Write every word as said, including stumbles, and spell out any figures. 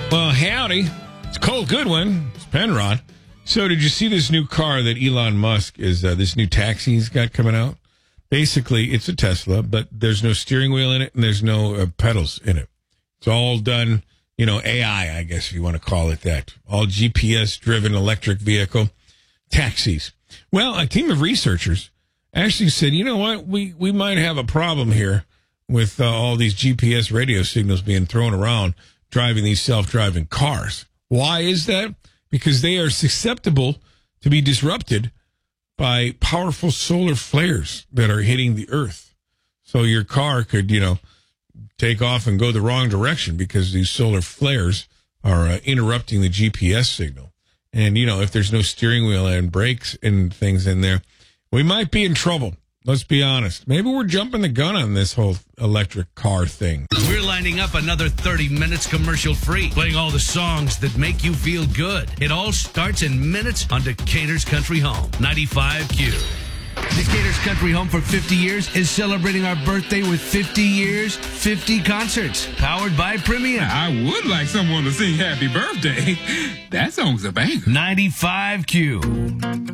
Well, howdy. It's Cole Goodwin. It's Penrod. So did you see this new car that Elon Musk is, uh, this new taxi he's got coming out? Basically, it's a Tesla, but there's no steering wheel in it and there's no uh, pedals in it. It's all done, you know, A I, I guess if you want to call it that. All G P S-driven electric vehicle taxis. Well, a team of researchers actually said, you know what, we, we might have a problem here with uh, all these G P S radio signals being thrown around driving these self-driving cars. Why is that? Because they are susceptible to be disrupted by powerful solar flares that are hitting the earth. So your car could, you know, take off and go the wrong direction because these solar flares are uh, interrupting the G P S signal. And, you know, if there's no steering wheel and brakes and things in there, we might be in trouble. Let's be honest. Maybe we're jumping the gun on this whole electric car thing. We're lining up another thirty minutes commercial free, playing all the songs that make you feel good. It all starts in minutes on Decatur's Country Home, ninety-five Q. Decatur's Country Home for fifty years is celebrating our birthday with fifty years, fifty concerts, powered by Premium. I would like someone to sing Happy Birthday. That song's a banger. ninety-five Q.